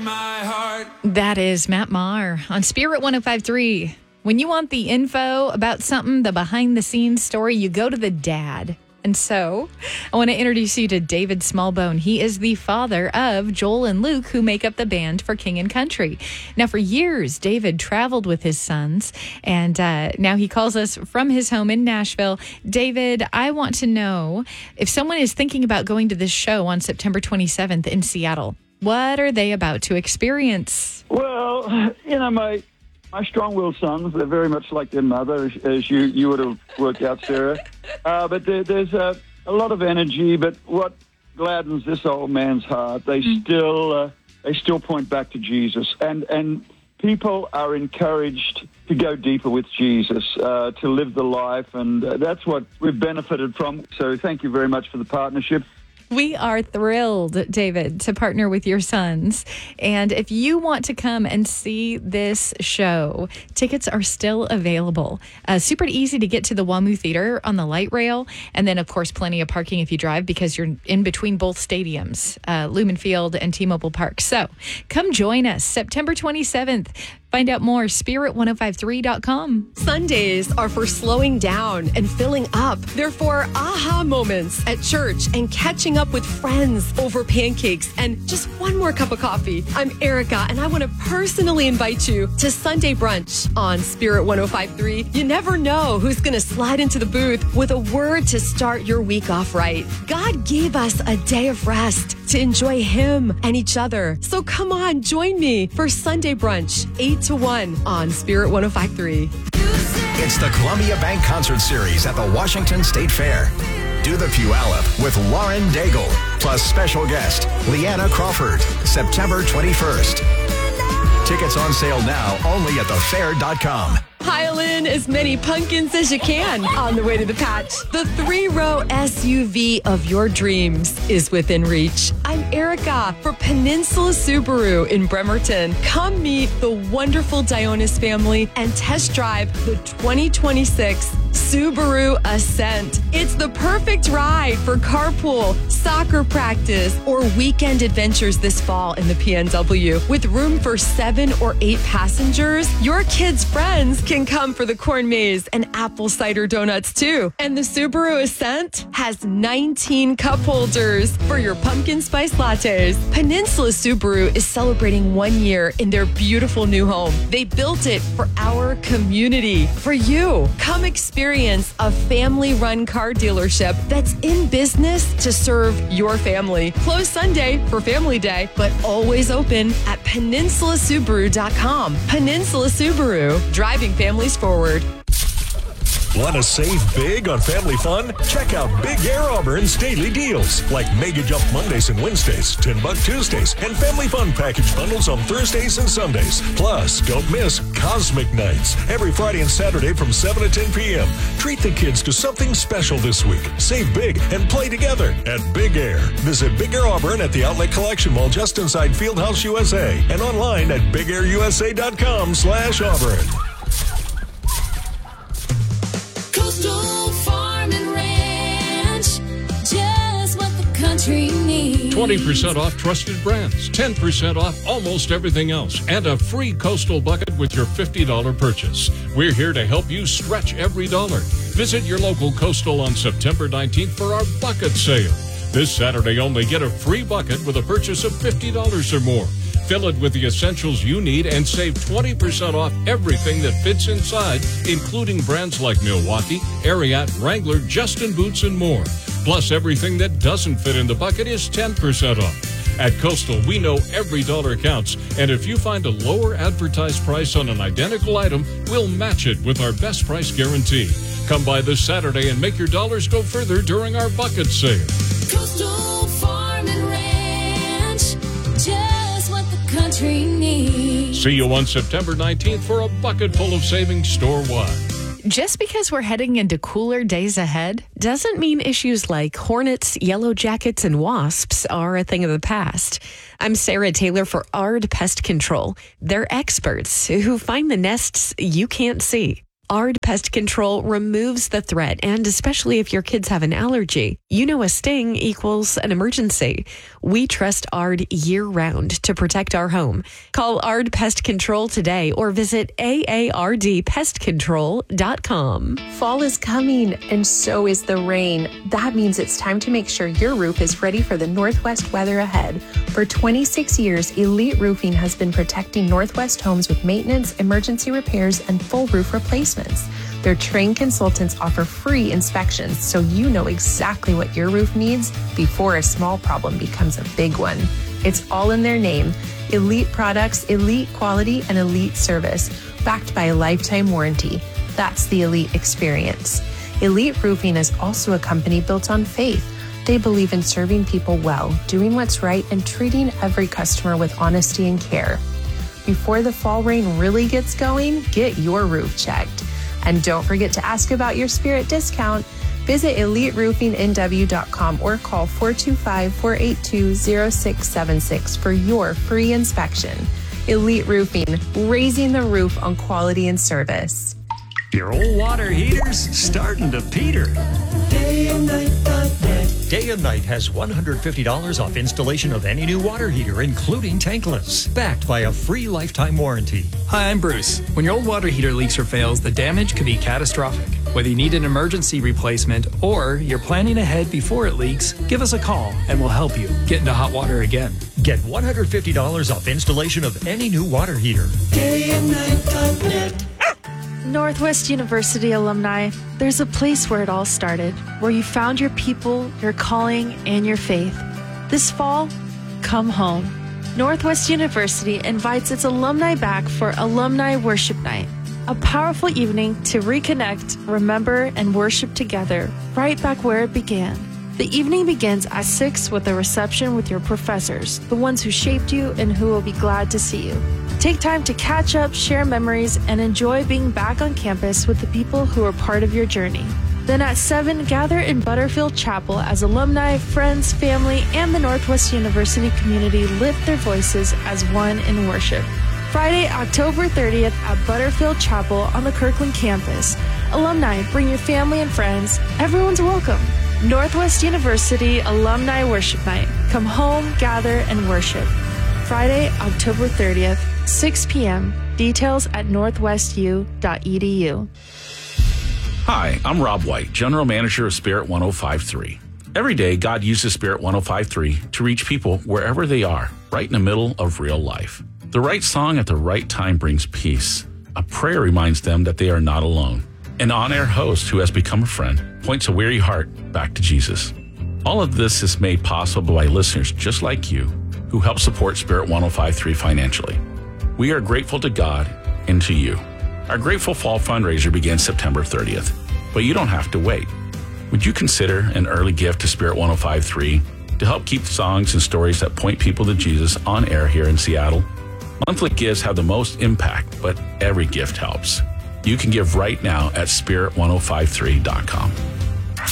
my heart. That is Matt Maher on Spirit 105.3. When you want the info about something, the behind-the-scenes story, you go to the dad. And so I want to introduce you to David Smallbone. He is the father of Joel and Luke, who make up the band for King and Country. Now, for years, David traveled with his sons, and now he calls us from his home in Nashville. David, I want to know if someone is thinking about going to this show on September 27th in Seattle, what are they about to experience? Well, my strong-willed sons, they're very much like their mother, as you would have worked out, Sarah. But there's a lot of energy, but what gladdens this old man's heart, they still point back to Jesus. And people are encouraged to go deeper with Jesus, to live the life, and that's what we've benefited from. So thank you very much for the partnership. We are thrilled, David, to partner with your sons. And if you want to come and see this show, tickets are still available. Super easy to get to the WAMU Theater on the light rail. And then, of course, plenty of parking if you drive because you're in between both stadiums, Lumen Field and T-Mobile Park. So come join us September 27th. Find out more, spirit1053.com. Sundays are for slowing down and filling up. They're for aha moments at church and catching up with friends over pancakes and just one more cup of coffee. I'm Erica, and I want to personally invite you to Sunday brunch on Spirit 105.3. You never know who's going to slide into the booth with a word to start your week off right. God gave us a day of rest to enjoy Him and each other. So come on, join me for Sunday brunch, 8 to 1 on Spirit 105.3. It's the Columbia Bank Concert Series at the Washington State Fair. Do the Puyallup with Lauren Daigle, plus special guest Leanna Crawford, September 21st. Tickets on sale now only at thefair.com. Pile in as many pumpkins as you can on the way to the patch. The 3-row SUV of your dreams is within reach. I'm Erica for Peninsula Subaru in Bremerton. Come meet the wonderful Dionis family and test drive the 2026 Subaru Ascent. It's the perfect ride for carpool, soccer practice, or weekend adventures this fall in the PNW. With room for 7 or 8 passengers, your kids' friends can come for the corn maze and apple cider donuts too. And the Subaru Ascent has 19 cup holders for your pumpkin spice lattes. Peninsula Subaru is celebrating 1 year in their beautiful new home. They built it for our community, for you. Come experience a family-run car dealership that's in business to serve your family. Closed Sunday for Family Day, but always open at peninsulasubaru.com. Peninsula Subaru, driving families forward. Want to save big on family fun? Check out Big Air Auburn's daily deals, like Mega Jump Mondays and Wednesdays, $10 Tuesdays, and Family Fun package bundles on Thursdays and Sundays. Plus, don't miss Cosmic Nights every Friday and Saturday from 7 to 10 p.m. Treat the kids to something special this week. Save big and play together at Big Air. Visit Big Air Auburn at the Outlet Collection Mall just inside Fieldhouse USA and online at bigairusa.com/Auburn. Coastal Farm and Ranch, just what the country needs. 20% off trusted brands, 10% off almost everything else, and a free Coastal bucket with your $50 purchase. We're here to help you stretch every dollar. Visit your local Coastal on September 19th for our bucket sale. This Saturday only, get a free bucket with a purchase of $50 or more. Fill it with the essentials you need and save 20% off everything that fits inside, including brands like Milwaukee, Ariat, Wrangler, Justin Boots, and more. Plus, everything that doesn't fit in the bucket is 10% off. At Coastal, we know every dollar counts, and if you find a lower advertised price on an identical item, we'll match it with our best price guarantee. Come by this Saturday and make your dollars go further during our bucket sale. Coastal Farm and Ranch, just what the country needs. See you on September 19th for a bucket full of savings store-wide. Just because we're heading into cooler days ahead doesn't mean issues like hornets, yellow jackets, and wasps are a thing of the past. I'm Sarah Taylor for ARD Pest Control. They're experts who find the nests you can't see. ARD Pest Control removes the threat, and especially if your kids have an allergy. You know a sting equals an emergency. We trust ARD year-round to protect our home. Call ARD Pest Control today or visit aardpestcontrol.com. Fall is coming, and so is the rain. That means it's time to make sure your roof is ready for the Northwest weather ahead. For 26 years, Elite Roofing has been protecting Northwest homes with maintenance, emergency repairs, and full roof replacements. Their trained consultants offer free inspections so you know exactly what your roof needs before a small problem becomes a big one. It's all in their name. Elite products, elite quality, and elite service, backed by a lifetime warranty. That's the Elite experience. Elite Roofing is also a company built on faith. They believe in serving people well, doing what's right, and treating every customer with honesty and care. Before the fall rain really gets going, get your roof checked. And don't forget to ask about your Spirit discount. Visit EliteRoofingNW.com or call 425-482-0676 for your free inspection. Elite Roofing, raising the roof on quality and service. Your old water heater's starting to peter. Day and Night has $150 off installation of any new water heater, including tankless, backed by a free lifetime warranty. Hi, I'm Bruce. When your old water heater leaks or fails, the damage could be catastrophic. Whether you need an emergency replacement or you're planning ahead before it leaks, give us a call and we'll help you get into hot water again. Get $150 off installation of any new water heater. DayandNight.net. Northwest University alumni, there's a place where it all started, where you found your people, your calling, and your faith. This fall, come home. Northwest University invites its alumni back for Alumni Worship Night, a powerful evening to reconnect, remember, and worship together, right back where it began. The evening begins at 6 with a reception with your professors, the ones who shaped you and who will be glad to see you. Take time to catch up, share memories, and enjoy being back on campus with the people who are part of your journey. Then at 7, gather in Butterfield Chapel as alumni, friends, family, and the Northwest University community lift their voices as one in worship. Friday, October 30th at Butterfield Chapel on the Kirkland campus. Alumni, bring your family and friends. Everyone's welcome. Northwest University Alumni Worship Night. Come home, gather, and worship. Friday, October 30th, 6 p.m. Details at northwestu.edu. Hi, I'm Rob White, General Manager of Spirit 105.3. Every day, God uses Spirit 105.3 to reach people wherever they are, right in the middle of real life. The right song at the right time brings peace. A prayer reminds them that they are not alone. An on-air host who has become a friend points a weary heart back to Jesus. All of this is made possible by listeners just like you who help support Spirit 105.3 financially. We are grateful to God and to you. Our Grateful Fall fundraiser begins September 30th, but you don't have to wait. Would you consider an early gift to Spirit 105.3 to help keep songs and stories that point people to Jesus on air here in Seattle? Monthly gifts have the most impact, but every gift helps. You can give right now at spirit1053.com.